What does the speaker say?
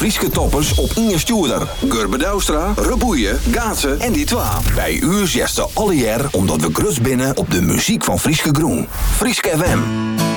Frieske toppers op Inge Stuurder, Gurbe Douwstra, Reboeien, Gaatsen en die twa. Bij u zesde alle jaar omdat we grut binnen op de muziek van Frieske Groen. Frieske FM.